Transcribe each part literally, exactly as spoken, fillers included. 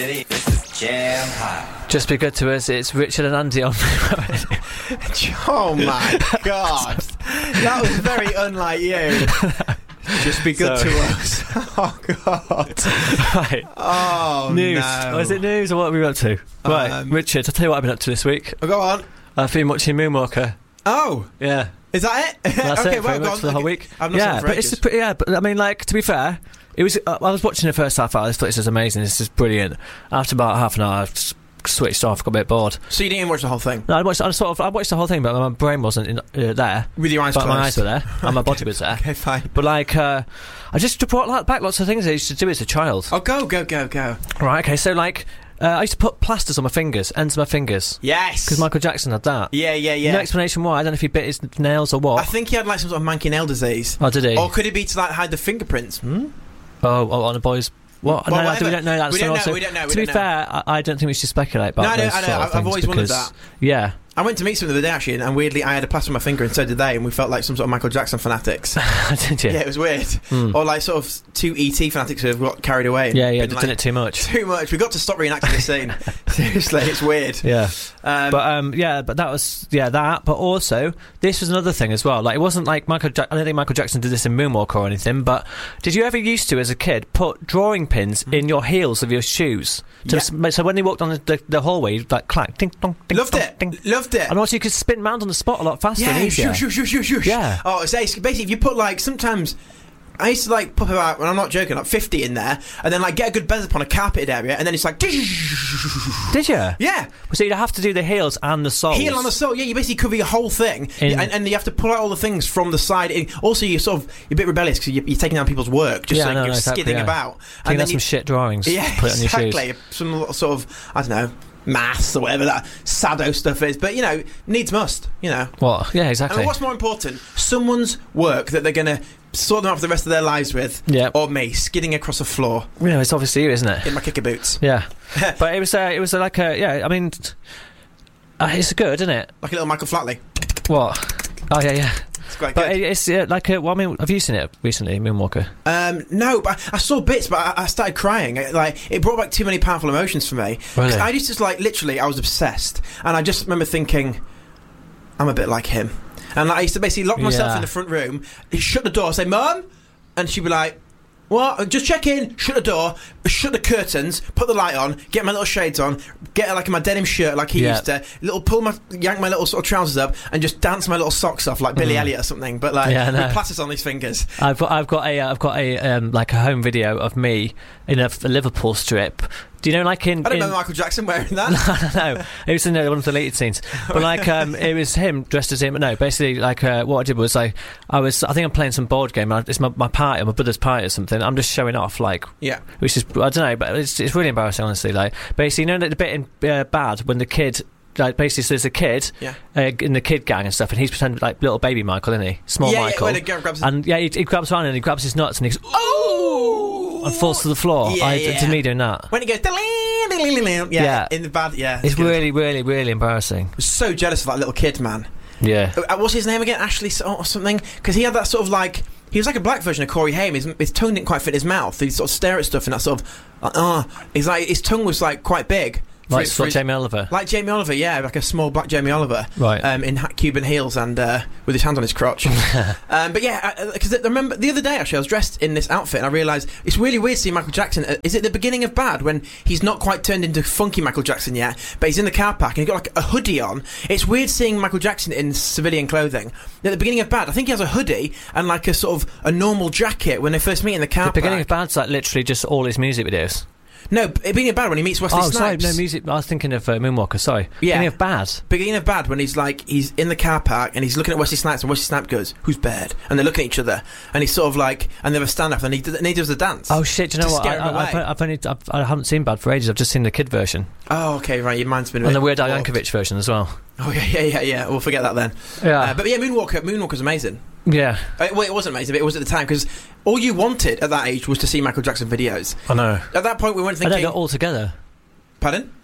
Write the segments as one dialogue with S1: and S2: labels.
S1: This is Jam Hot.
S2: Just be good to us. It's Richard and Andy on.
S3: Oh my God, that was very unlike you. Just be good
S2: Sorry.
S3: to us. Oh God.
S2: Right.
S3: Oh
S2: News.
S3: no.
S2: Oh, is it news or what are we up to? Right,
S3: Um,
S2: Richard, I'll tell you what I've been up to this week.
S3: Oh, go on.
S2: I've been watching Moonwalker.
S3: Oh,
S2: Yeah.
S3: is that it?
S2: That's
S3: okay,
S2: it,
S3: well,
S2: pretty
S3: go
S2: much
S3: on.
S2: for the whole
S3: Okay.
S2: week.
S3: I've not
S2: yeah,
S3: seen it for
S2: but it's
S3: ages.
S2: just pretty, yeah, but I mean, like, to be fair, it was. Uh, I was watching the first half hour. I thought this was amazing. This is brilliant. After about half an hour, I just switched off. Got a bit bored.
S3: So you didn't even watch the whole thing
S2: No, I watched. I sort of. I watched the whole thing, but my brain wasn't in, uh, there.
S3: with your eyes
S2: But
S3: closed.
S2: my eyes were there, and my body was there.
S3: Okay, fine.
S2: But like, uh, I just brought like, back lots of things I used to do as a child.
S3: Oh, go, go, go, go.
S2: Right. Okay. So like, uh, I used to put plasters on my fingers, ends of my fingers,
S3: Yes.
S2: because Michael Jackson had that.
S3: Yeah, yeah, yeah.
S2: No explanation why. I don't know if he bit his nails or what.
S3: I think he had like some sort of manky nail disease.
S2: Oh, did he?
S3: Or could it be to like hide the fingerprints? Hmm?
S2: Oh, oh, on a boy's. What?
S3: Well,
S2: no,
S3: whatever.
S2: we don't know that.
S3: We
S2: so
S3: don't know,
S2: also,
S3: we don't know, we
S2: to be
S3: don't know.
S2: fair, I, I don't think we should speculate about
S3: No, I know,
S2: those
S3: I know,
S2: sort of
S3: I've
S2: things
S3: always wondered
S2: because-
S3: that.
S2: Yeah.
S3: I went to meet someone the other day actually, and weirdly I had a plaster on my finger, and so did they, and we felt like some sort of Michael Jackson fanatics.
S2: Did you?
S3: Yeah, it was weird.
S2: Mm.
S3: Or like sort of two E T fanatics who have got carried away. and
S2: Yeah, yeah,
S3: been,
S2: they've
S3: like,
S2: done it too much.
S3: too much. We got to stop reenacting the scene. Seriously, it's weird.
S2: Yeah.
S3: Um,
S2: But um, yeah, but that was yeah that. But also, this was another thing as well. Like, it wasn't like Michael. Ja- I don't think Michael Jackson did this in Moonwalker or anything. But did you ever used to, as a kid, put drawing pins in your heels of your shoes? To
S3: Yeah.
S2: s- so when they walked on the, the, the hallway, you'd, like clack, ding dong, ding
S3: Loved
S2: dong,
S3: it.
S2: ding.
S3: Loved it.
S2: And also, you could spin round on the spot a lot faster and
S3: Yeah,
S2: easier.
S3: shush, shush, shush, shush.
S2: Yeah.
S3: Oh, it's basically if you put like sometimes. I used to like pop about, and I'm not joking, like fifty in there, and then like get a good bezel upon a carpeted area, and then it's like.
S2: Did you?
S3: Yeah.
S2: So you'd have to do the heels and the soles.
S3: Heel on the sole, yeah, you basically cover your whole thing,
S2: In-
S3: and, and you have to pull out all the things from the side. In, also, you're sort of you're a bit rebellious because you're, you're taking down people's work, just
S2: Yeah,
S3: so
S2: no,
S3: you're
S2: no, exactly,
S3: skidding
S2: yeah.
S3: about.
S2: I think
S3: then
S2: that's
S3: you-
S2: some shit drawings.
S3: Yeah,
S2: to put on your shoes.
S3: exactly. Some little sort of, I don't know, maths or whatever that sado stuff is. But, you know, needs must, you know.
S2: What? Yeah,
S3: I
S2: exactly.
S3: mean, what's more important? Someone's work that they're going to sort them out for the rest of their lives with,
S2: Yeah.
S3: or me skidding across a floor
S2: Yeah, it's obviously you, isn't it?
S3: in my kicker boots.
S2: Yeah. But it was, uh, it was uh, like a, yeah, I mean, t- uh, it's good, isn't it?
S3: Like a little Michael Flatley.
S2: What? Oh, yeah, yeah.
S3: It's quite
S2: But
S3: good.
S2: it, it's uh, like a, well, I mean, have you seen it recently, Moonwalker?
S3: Um, no, but I, I saw bits, but I, I started crying. It, like it brought back too many powerful emotions for me. 'Cause
S2: Really?
S3: I used to like literally, I was obsessed, and I just remember thinking, I'm a bit like him. And like, I used to basically lock myself
S2: Yeah.
S3: in the front room, shut the door, say, "Mum," and she'd be like, "What? Just check in." Shut the door, shut the curtains, put the light on, get my little shades on, get like my denim shirt like he
S2: Yeah.
S3: used to, little pull my yank my little sort of trousers up, and just dance my little socks off like Billy
S2: Mhm.
S3: Elliot or something. But like
S2: Yeah, I know.
S3: with plasters on his fingers.
S2: I've got, I've got a, uh, I've got a, um, like a home video of me in a, a Liverpool strip. Do you know, like in?
S3: I don't
S2: in,
S3: remember Michael Jackson wearing that.
S2: I don't know. It was in uh, one of the deleted scenes, but like um, it was him dressed as him. No, basically, like uh, what I did was like I was. I think I'm playing some board game. It's my, my party, my brother's party or something. I'm just showing off, like,
S3: Yeah.
S2: which is I don't know, but it's it's really embarrassing, honestly. Like, basically, you know, like the bit in uh, Bad when the kid. Like basically, so there's a kid
S3: Yeah.
S2: uh, in the kid gang and stuff, and he's pretending like little baby Michael, isn't he? Small
S3: yeah,
S2: Michael.
S3: Yeah, when he grabs
S2: And yeah, he, he grabs around and he grabs his nuts and he goes,
S3: oh,
S2: and falls to the floor.
S3: Yeah,
S2: I,
S3: yeah.
S2: To me, doing that.
S3: when he goes, yeah,
S2: Yeah.
S3: in the bad, yeah,
S2: It's
S3: good.
S2: really, really, really embarrassing.
S3: I was so jealous of that little kid, man.
S2: Yeah.
S3: Uh, what's his name again? Ashley S- or something? Because he had that sort of like he was like a black version of Corey Haim. His, his tongue didn't quite fit his mouth. He'd sort of stare at stuff and that sort of, uh, uh he's like his tongue was like quite big. For
S2: Like,
S3: his- for
S2: like
S3: his-
S2: Jamie Oliver.
S3: Like Jamie Oliver, yeah, like a small black Jamie Oliver,
S2: Right.
S3: Um, in ha- Cuban heels and uh, with his hand on his crotch. um, but yeah, because I remember the other day actually, I was dressed in this outfit and I realised it's really weird seeing Michael Jackson. Uh, is it the beginning of Bad when he's not quite turned into funky Michael Jackson yet, but he's in the car park and he's got like a hoodie on? It's weird seeing Michael Jackson in civilian clothing. At the beginning of Bad, I think he has a hoodie and like a sort of a normal jacket when they first meet in the car
S2: The beginning
S3: park.
S2: of Bad's like literally just all his music videos.
S3: No, beginning of Bad when he meets Wesley
S2: Oh, sorry,
S3: Snipes.
S2: no music. I was thinking of uh, Moonwalker. Sorry.
S3: Yeah.
S2: Beginning of Bad.
S3: Beginning of Bad when he's like he's in the car park and he's looking at Wesley Snipes and Wesley Snipes goes, "Who's bad?" and they're looking at each other and he's sort of like and they have a stand up and he, and he does the dance.
S2: Oh shit! Do you know
S3: To
S2: what? I,
S3: scare him
S2: I, I've,
S3: away.
S2: I've only I've, I haven't seen Bad for ages. I've just seen the kid version
S3: Oh, okay, right. Your mind's been a
S2: and
S3: bit
S2: the Weird Al
S3: warped.
S2: Yankovic version as well.
S3: Oh yeah, yeah, yeah, yeah. We'll forget that then.
S2: Yeah.
S3: Uh, but yeah, Moonwalker. Moonwalker's amazing.
S2: yeah.
S3: Uh, well, it wasn't amazing, but it was at the time because all you wanted at that age was to see Michael Jackson videos.
S2: I know.
S3: At that point, we weren't
S2: I
S3: thinking.
S2: don't know all together.
S3: Pardon?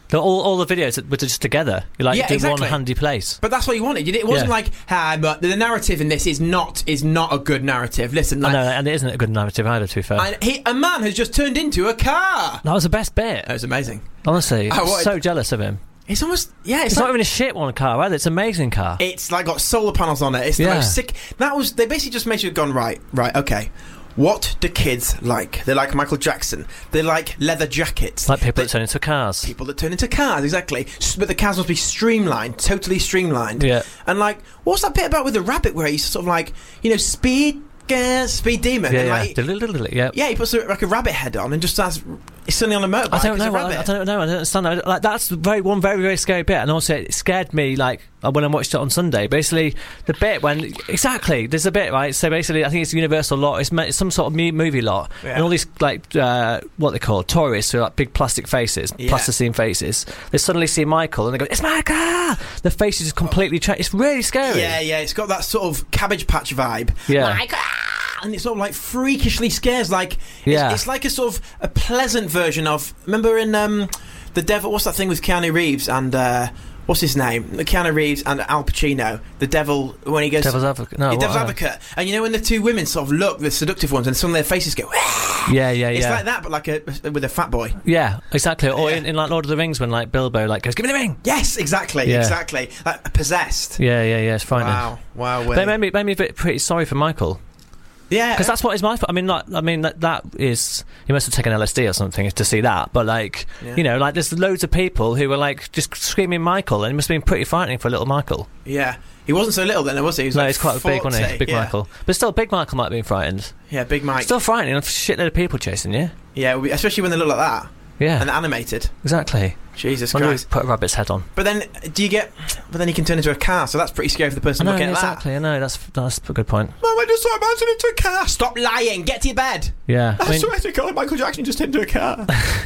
S2: The, all, all the videos that were just together. You like
S3: Yeah,
S2: do
S3: exactly.
S2: one handy place.
S3: But that's what you wanted. It wasn't
S2: Yeah.
S3: like, ah, but the narrative in this is not is not a good narrative. Listen,
S2: I
S3: like,
S2: know, and it isn't a good narrative either, to be fair.
S3: and he, a man has just turned into a car.
S2: That was the best bit.
S3: That was amazing.
S2: Honestly,
S3: I
S2: I'm
S3: wanted-
S2: so jealous of him.
S3: It's almost yeah. It's,
S2: It's
S3: like,
S2: not even a shit one car either. It's an amazing car.
S3: It's like got solar panels on it. It's the
S2: Yeah.
S3: most sick. That was they basically just made you gone right, right, okay. What do kids like? They like Michael Jackson. They like leather jackets.
S2: Like people
S3: They-
S2: that turn into cars.
S3: people that turn into cars, exactly. S- But the cars must be streamlined, totally streamlined.
S2: Yeah.
S3: And like, what's that bit about with the rabbit where he's sort of like, you know, speed, uh, speed demon?
S2: Yeah,
S3: and
S2: yeah.
S3: like,
S2: Diddle-diddle-diddle, yeah.
S3: yeah, he puts a, like a rabbit head on and just starts. He's suddenly on a motorbike.
S2: I don't
S3: as a
S2: know. I,
S3: rabbit.
S2: I don't know. I don't understand. I, like that's very one very very scary bit, and also it scared me. Like when I watched it on Sunday, basically the bit when exactly there's a bit right. So basically, I think it's Universal lot. It's, it's some sort of mu- movie lot,
S3: Yeah.
S2: and all these like uh, what they call tourists with like big plastic faces,
S3: Yeah.
S2: plasticine faces. They suddenly see Michael and they go, "It's Michael!" The face is just completely changed. It's really scary.
S3: Yeah, yeah, it's got that sort of Cabbage Patch vibe.
S2: Yeah.
S3: Like, ah, and it sort of like freakishly scares. Like,
S2: Yeah.
S3: it's, it's like a sort of a pleasant version of. Remember in um, The Devil? What's that thing with Keanu Reeves and uh, what's his name? Keanu Reeves and Al Pacino. The Devil when he goes.
S2: Devil's Advocate. No,
S3: Yeah,
S2: what,
S3: Devil's
S2: uh,
S3: Advocate. And you know when the two women sort of look, the seductive ones, and suddenly their faces go.
S2: Yeah, yeah,
S3: It's
S2: yeah.
S3: like that, but like a with a fat boy.
S2: Yeah, exactly. Or
S3: Yeah.
S2: in, in like Lord of the Rings when like Bilbo like goes, "Give me the ring."
S3: Yes, exactly,
S2: Yeah.
S3: exactly. Like possessed.
S2: Yeah, yeah, yeah. It's frightening.
S3: Wow, wow.
S2: They
S3: Willie.
S2: made me, made me a bit pretty sorry for Michael.
S3: Yeah,
S2: Because that's what is my. I mean, like, I mean that that is. He must have taken L S D or something to see that. But like,
S3: Yeah.
S2: you know, like there's loads of people who were like just screaming Michael, and it must have been pretty frightening for little Michael.
S3: yeah. He wasn't so little then, was he? He was
S2: No,
S3: like
S2: he's quite big, wasn't he?
S3: forty,
S2: Big
S3: yeah.
S2: Michael. But still, Big Michael might have been frightened.
S3: Yeah, Big Mike.
S2: Still frightening. A shitload of people chasing you.
S3: Yeah, we- especially when they look like that
S2: Yeah,
S3: and animated.
S2: exactly.
S3: Jesus
S2: Wonder
S3: Christ!
S2: who put a rabbit's head on.
S3: But then, do you get? But then he can turn into a car, so that's pretty scary for the
S2: I
S3: person
S2: know
S3: looking at
S2: exactly. I know that's that's a good point.
S3: that. Mum, I just saw a man turn into a car. Stop lying. Get to your bed.
S2: Yeah, I
S3: I
S2: mean,
S3: swear to God, Michael Jackson just turned into a car.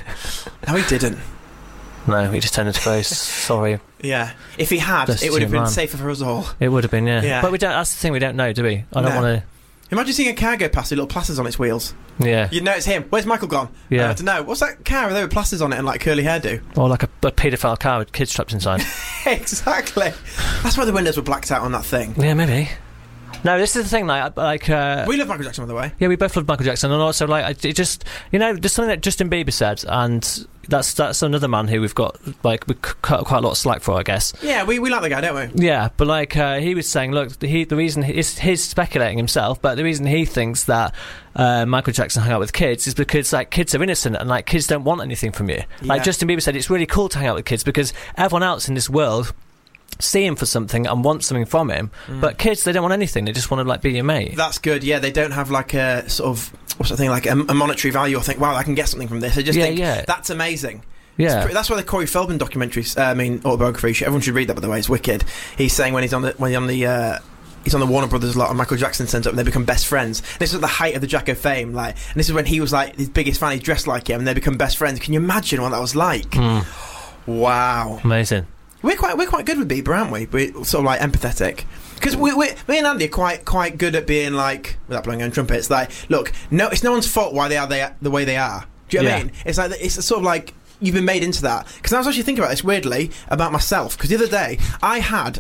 S3: No, he didn't.
S2: no, he just turned into face. Sorry,
S3: Yeah, if he had,
S2: That's
S3: it would have
S2: too
S3: been
S2: man.
S3: safer for us all.
S2: it would have been. Yeah,
S3: Yeah.
S2: but we don't. That's the thing. We don't know, do we? I don't
S3: No.
S2: want
S3: Imagine seeing a car go past with little plasters on its wheels.
S2: to. Yeah,
S3: You'd know it's him. Where's Michael gone?
S2: Yeah.
S3: I don't know. What's that car there with plasters on it and like curly hairdo?
S2: or like a, a paedophile car with kids trapped inside.
S3: Exactly. That's why the windows were blacked out on that thing.
S2: Yeah, maybe. No, this is the thing. Like, like, uh,
S3: We love Michael Jackson, by the way.
S2: yeah, we both love Michael Jackson, and also like, I- it just, you know, there's something that Justin Bieber said, and that's that's another man who we've got like we c- cut quite a lot of slack for, I guess.
S3: Yeah, we, we like the guy, don't we?
S2: Yeah, but like uh, he was saying, look, he the reason he, it's he's speculating himself, but the reason he thinks that uh, Michael Jackson hung out with kids is because like kids are innocent and like kids don't want anything from you.
S3: Yeah.
S2: Like Justin Bieber said, it's really cool to hang out with kids because everyone else in this world see him for something and want something from him, but kids, they don't want anything. They just want to like be your mate.
S3: That's good. Yeah, they don't have like a sort of what's that thing like a, a monetary value or think, wow, I can get something from this. They just
S2: Yeah,
S3: think
S2: yeah.
S3: that's amazing. It's
S2: Yeah,
S3: pretty- that's why the Corey Feldman documentary, uh, I mean autobiography. should- Everyone should read that, by the way. It's wicked. He's saying when he's on the when he's on the. Uh, He's on the Warner Brothers lot, and Michael Jackson turns up, and they become best friends. This is at the height of the Jacko fame, like, and this is when he was like his biggest fan. He dressed like him, and they become best friends. Can you imagine what that was like?
S2: Mm,
S3: Wow.
S2: amazing.
S3: We're quite we're quite good with Bieber, aren't we? We're sort of like empathetic because we, we me and Andy are quite quite good at being like, without blowing our own trumpets, like, look, no, it's no one's fault why they are they the way they are. Do you know what I
S2: Yeah.
S3: mean? It's like it's sort of like you've been made into that. Because I was actually thinking about this weirdly about myself. Because the other day I had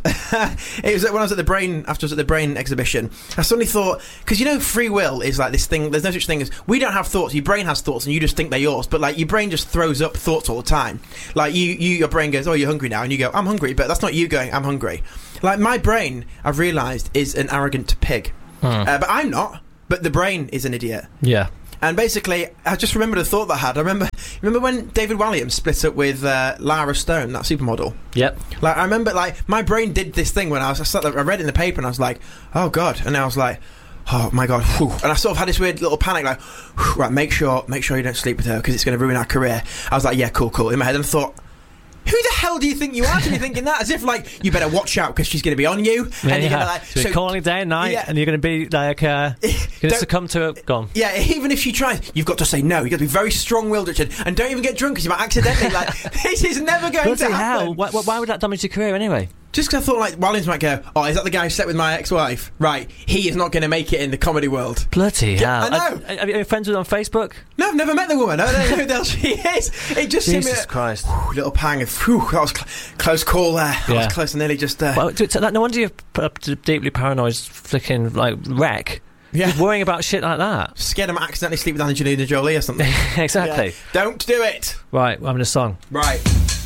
S3: it was when I was at the Brain after I was at the Brain exhibition. I suddenly thought, because you know free will is like this thing. There's no such thing as we don't have thoughts. Your brain has thoughts, and you just think they're yours. But like your brain just throws up thoughts all the time. Like you, you your brain goes, oh, you're hungry now, and you go, I'm hungry, but that's not you going, I'm hungry. Like my brain, I've realised, is an arrogant pig.
S2: Mm.
S3: Uh, but I'm not. But the brain is an idiot.
S2: Yeah.
S3: And basically, I just remembered a thought that I had. I remember, remember when David Walliams split up with uh, Lara Stone, that supermodel.
S2: Yep.
S3: Like I remember, like my brain did this thing when I was. I, sat there, I read it in the paper, and I was like, "Oh God!" And I was like, "Oh my God!" Whew. And I sort of had this weird little panic, like, whew, "Right, make sure, make sure you don't sleep with her because it's going to ruin our career." I was like, "Yeah, cool, cool." In my head, and I thought, who the hell do you think you are to be thinking that? As if, like, you better watch out because she's going to be on you.
S2: Yeah,
S3: and you're
S2: yeah.
S3: going to, like...
S2: She's calling day and night,
S3: Yeah.
S2: and you're going to be, like, uh... You're going to
S3: Don't-
S2: succumb to it. Go on.
S3: Yeah, even if she tries, you've got to say no. You've got to be very strong-willed, Richard. And don't even get drunk because you might accidentally, like... This is never going
S2: Bloody
S3: to happen.
S2: hell. Why, why would that damage your career anyway?
S3: Just because I thought, like, Wallins might go, oh, is that the guy who slept with my ex-wife? Right, he is not going to make it in the comedy world.
S2: Bloody
S3: Yeah,
S2: hell.
S3: I know.
S2: Are, are you friends with her on Facebook?
S3: No, I've never met the woman. I don't know who the hell she is. It just seemed
S2: Jesus
S3: a
S2: Christ.
S3: whew, little pang of, whew, that was cl- close call there. That
S2: Yeah.
S3: was close and nearly just... Uh,
S2: Well, t- t- no wonder you're a deeply paranoid flicking, like, wreck.
S3: yeah.
S2: You're worrying about shit like that.
S3: Scared I might accidentally sleep with Angelina Jolie or something.
S2: Exactly.
S3: Yeah. Don't do it.
S2: Right, I'm in a song.
S3: Right.